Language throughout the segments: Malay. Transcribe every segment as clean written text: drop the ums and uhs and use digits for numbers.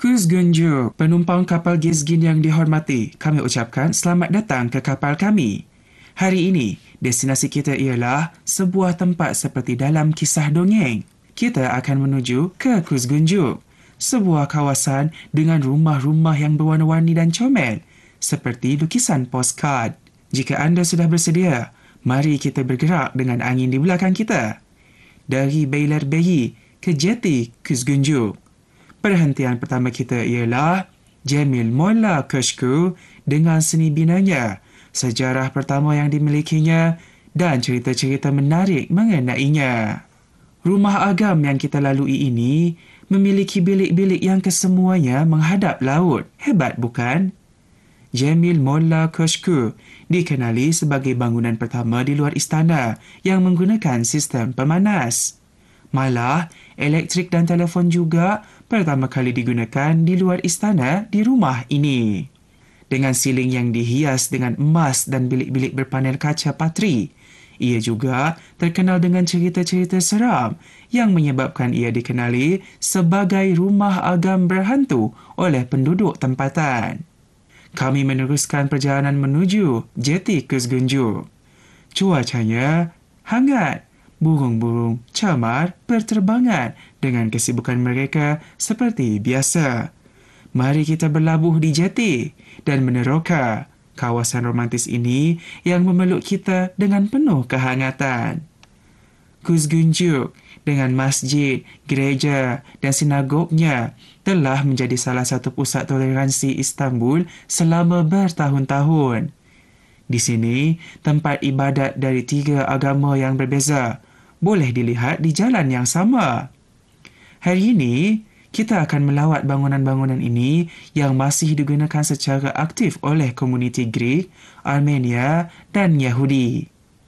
Kuzgunjuk, penumpang kapal Gezgin yang dihormati, kami ucapkan selamat datang ke kapal kami. Hari ini, destinasi kita ialah sebuah tempat seperti dalam kisah dongeng. Kita akan menuju ke Kuzgunjuk, sebuah kawasan dengan rumah-rumah yang berwarna-warni dan comel, seperti lukisan postcard. Jika anda sudah bersedia, mari kita bergerak dengan angin di belakang kita. Dari Beiler Bayi ke jeti Kuzgunjuk. Perhentian pertama kita ialah Jamil Molla Köşkü dengan seni binanya, sejarah pertama yang dimilikinya dan cerita-cerita menarik mengenainya. Rumah agam yang kita lalui ini memiliki bilik-bilik yang kesemuanya menghadap laut. Hebat bukan? Jamil Molla Köşkü dikenali sebagai bangunan pertama di luar istana yang menggunakan sistem pemanas. Malah, elektrik dan telefon juga pertama kali digunakan di luar istana di rumah ini. Dengan siling yang dihias dengan emas dan bilik-bilik berpanel kaca patri, ia juga terkenal dengan cerita-cerita seram yang menyebabkan ia dikenali sebagai rumah agam berhantu oleh penduduk tempatan. Kami meneruskan perjalanan menuju jeti Kuzgunjuk. Cuacanya hangat. Burung-burung camar berterbangan dengan kesibukan mereka seperti biasa. Mari kita berlabuh di jeti dan meneroka kawasan romantis ini yang memeluk kita dengan penuh kehangatan. Kuzgunjuk dengan masjid, gereja dan sinagognya telah menjadi salah satu pusat toleransi Istanbul selama bertahun-tahun. Di sini, tempat ibadat dari 3 agama yang berbeza boleh dilihat di jalan yang sama. Hari ini, kita akan melawat bangunan-bangunan ini yang masih digunakan secara aktif oleh komuniti Greek, Armenia dan Yahudi.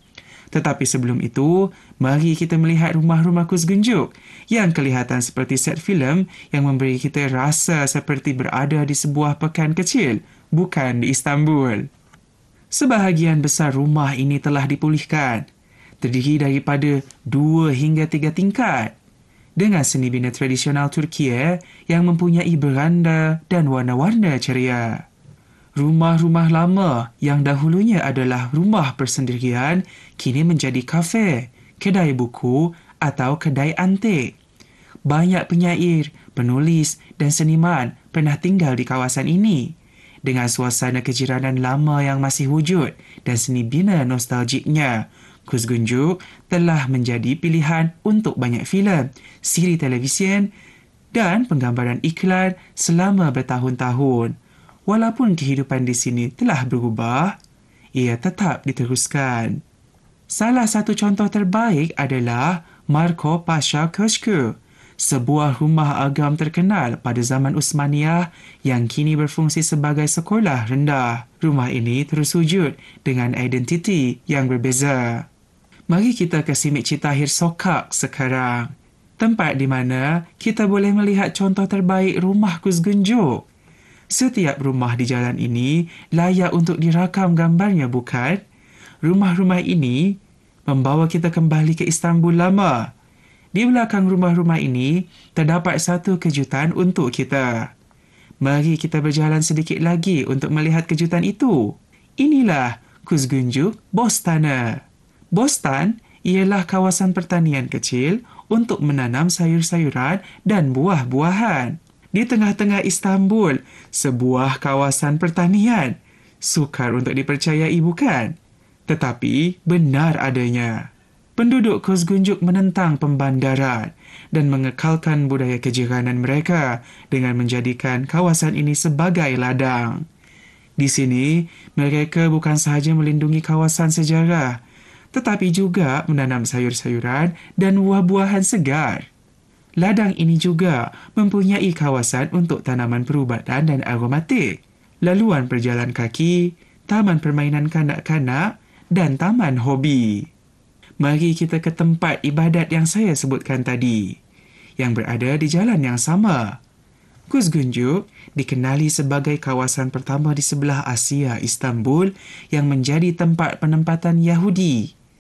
Tetapi sebelum itu, mari kita melihat rumah-rumah Kuzgunjuk yang kelihatan seperti set filem yang memberi kita rasa seperti berada di sebuah pekan kecil, bukan di Istanbul. Sebahagian besar rumah ini telah dipulihkan, terdiri daripada 2 hingga 3 tingkat, dengan seni bina tradisional Turkiye yang mempunyai beranda dan warna-warna ceria. Rumah-rumah lama yang dahulunya adalah rumah persendirian kini menjadi kafe, kedai buku atau kedai antik. Banyak penyair, penulis dan seniman pernah tinggal di kawasan ini. Dengan suasana kejiranan lama yang masih wujud dan seni bina nostalgiknya, Kuzgunjuk telah menjadi pilihan untuk banyak filem, siri televisyen dan penggambaran iklan selama bertahun-tahun. Walaupun kehidupan di sini telah berubah, ia tetap diteruskan. Salah satu contoh terbaik adalah Marco Pasha Köşkü, sebuah rumah agam terkenal pada zaman Utsmaniyah yang kini berfungsi sebagai sekolah rendah. Rumah ini terus wujud dengan identiti yang berbeza. Mari kita ke Simik Citahir Sokak sekarang, tempat di mana kita boleh melihat contoh terbaik rumah Kuzgunjuk. Setiap rumah di jalan ini layak untuk dirakam gambarnya, bukan? Rumah-rumah ini membawa kita kembali ke Istanbul lama. Di belakang rumah-rumah ini terdapat satu kejutan untuk kita. Mari kita berjalan sedikit lagi untuk melihat kejutan itu. Inilah Kuzgunjuk Bostana. Bostan ialah kawasan pertanian kecil untuk menanam sayur-sayuran dan buah-buahan. Di tengah-tengah Istanbul, sebuah kawasan pertanian. Sukar untuk dipercayai, bukan? Tetapi benar adanya. Penduduk Kuzgunjuk menentang pembandaran dan mengekalkan budaya kejiranan mereka dengan menjadikan kawasan ini sebagai ladang. Di sini, mereka bukan sahaja melindungi kawasan sejarah, tetapi juga menanam sayur-sayuran dan buah-buahan segar. Ladang ini juga mempunyai kawasan untuk tanaman perubatan dan aromatik, laluan berjalan kaki, taman permainan kanak-kanak dan taman hobi. Mari kita ke tempat ibadat yang saya sebutkan tadi, yang berada di jalan yang sama. Kuzgunjuk dikenali sebagai kawasan pertama di sebelah Asia Istanbul yang menjadi tempat penempatan Yahudi.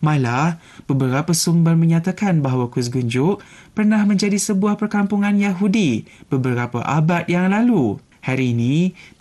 Malah, beberapa sumber menyatakan bahawa Kuis Gunjuk pernah menjadi sebuah perkampungan Yahudi beberapa abad yang lalu. Hari ini,